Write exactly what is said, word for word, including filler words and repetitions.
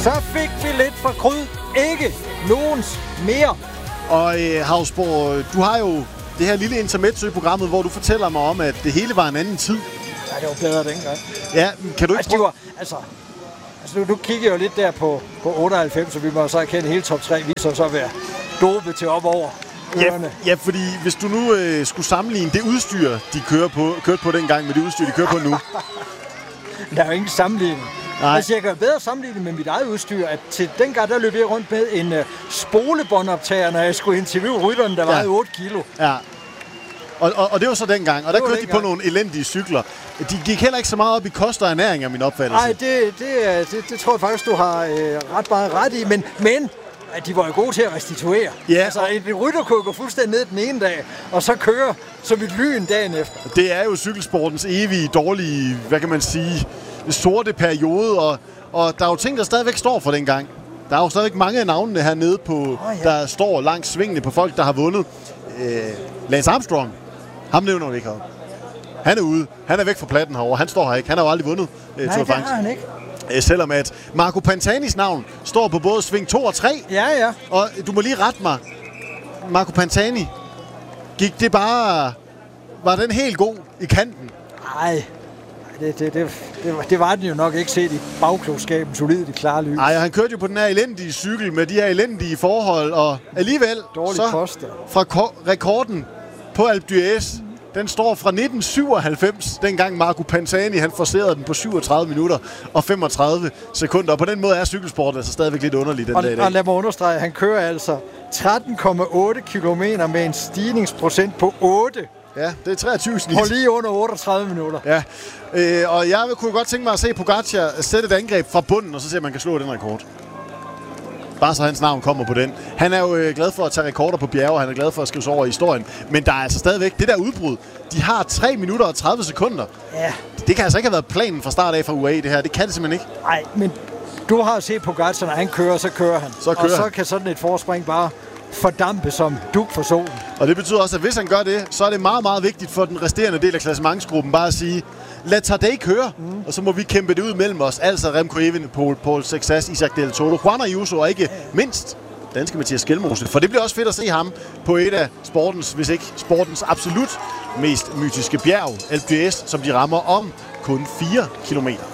Så fik vi lidt for kryd. Ikke nogens mere. Og øh, Hausborg, du har jo det her lille intermezzo i programmet, hvor du fortæller mig om, at det hele var en anden tid. Ja, det var bedre dengang. Ja, kan du ikke altså, de var, altså, altså nu, nu kigger jeg jo lidt der på, på otteoghalvfems, så vi må så erkende hele top tre, viser så være dopet til op over ørerne. Ja, ja, fordi hvis du nu øh, skulle sammenligne det udstyr, de kører på, kørte på dengang, med det udstyr, de kører på nu. Der er jo ingen sammenligning. Nej. Altså, jeg kan jo bedre sammenligne med mit eget udstyr, at til dengang, der løb jeg rundt med en uh, spolebåndoptager, når jeg skulle interviewe rytterne, der vejede ja. otte kilo. Ja. Og, og, og det var så dengang, og der kørte de dengang. på nogle elendige cykler. De gik heller ikke så meget op i kost og ernæring af min opfattelse. Nej, det, det, det, det tror jeg faktisk, du har øh, ret meget ret i, men, men at de var jo gode til at restituere. Ja. Altså, en rytter kunne gå fuldstændig ned den ene dag, og så køre som et lyn dagen efter. Det er jo cykelsportens evige, dårlige, hvad kan man sige, sorte periode, og, og der er jo ting, der stadigvæk står for dengang. Der er jo stadigvæk mange af navnene hernede, på, oh, ja. der står langs svingene på folk, der har vundet. Øh, Lance Armstrong, ham nævner vi ikke her. Han er ude. Han er væk fra platten herovre. Han står her ikke. Han har jo aldrig vundet øh, Nej, Tour de France. Nej, det har han ikke. Øh, selvom at Marco Pantanis navn står på både sving to og tre. Ja, ja. Og du må lige rette mig. Marco Pantani, gik det bare... Var den helt god i kanten? Nej, det, det, det, det, det var den jo nok ikke set i bagklogskaben, solidt i klare lys. Nej, han kørte jo på den her elendige cykel med de her elendige forhold, og alligevel Dårlig så koster. fra ko- rekorden på Alpe d'Huez, den står fra nitten syvoghalvfems, dengang Marco Pantani han forcerede den på syvogtredive minutter og femogtredive sekunder. Og på den måde er cykelsport altså stadigvæk lidt underlig den og, dag i dag. Og lad mig understrege, han kører altså tretten komma otte kilometer med en stigningsprocent på otte. Ja, det er treogtyve snit. På lige under otteogtredive minutter. Ja, øh, og jeg kunne godt tænke mig at se Pogacar sætte et angreb fra bunden, og så se, om man kan slå den rekord. Bare så hans navn kommer på den. Han er jo øh, glad for at tage rekorder på bjerge, og han er glad for at skrive sig over i historien. Men der er altså stadigvæk det der udbrud. De har tre minutter og tredive sekunder. Ja. Det kan altså ikke have været planen fra start af fra U A E, det her. Det kan det simpelthen ikke. Nej, men du har set Pogacar, når han kører, så kører han. Så kører og så han. kan sådan et forspring bare fordampe som dug for solen. Og det betyder også, at hvis han gør det, så er det meget, meget vigtigt for den resterende del af klassementsgruppen bare at sige, lad Tadej køre, mm. og så må vi kæmpe det ud mellem os. Altså Remco Evenepoel, Paul Sexas, Isaac Del Toro, Juan Ayuso og ikke mindst danske Mathias Skelmose. For det bliver også fedt at se ham på et af sportens, hvis ikke sportens absolut mest mytiske bjerg, Alpe d'Huez, som de rammer om kun fire kilometer.